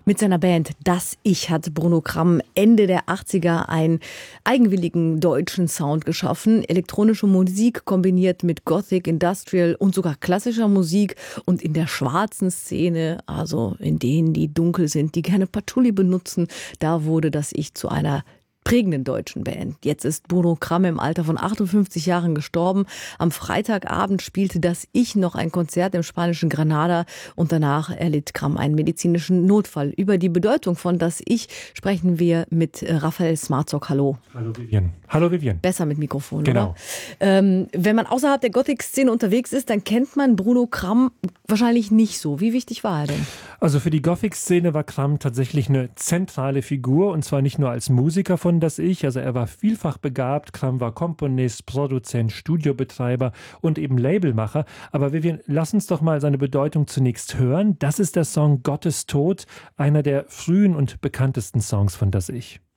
Mit seiner Band Das Ich hat Bruno Kramm Ende der 80er einen eigenwilligen deutschen Sound geschaffen. Elektronische Musik kombiniert mit Gothic, Industrial und sogar klassischer Musik. Und in der schwarzen Szene, also in denen, die dunkel sind, die gerne Patchouli benutzen, da wurde Das Ich zu einer prägenden deutschen Band. Jetzt ist Bruno Kramm im Alter von 58 Jahren gestorben. Am Freitagabend spielte Das Ich noch ein Konzert im spanischen Granada und danach erlitt Kramm einen medizinischen Notfall. Über die Bedeutung von Das Ich sprechen wir mit Raphael Smarzock. Hallo. Hallo Vivian. Hallo Vivian. Besser mit Mikrofon, genau. Oder? Wenn man außerhalb der Gothic-Szene unterwegs ist, dann kennt man Bruno Kramm wahrscheinlich nicht so. Wie wichtig war er denn? Also für die Gothic-Szene war Kramm tatsächlich eine zentrale Figur, und zwar nicht nur als Musiker von Das Ich, also er war vielfach begabt. Kramm war Komponist, Produzent, Studiobetreiber und eben Labelmacher. Aber Vivian, lass uns doch mal seine Bedeutung zunächst hören. Das ist der Song Gottes Tod, einer der frühen und bekanntesten Songs von Das Ich.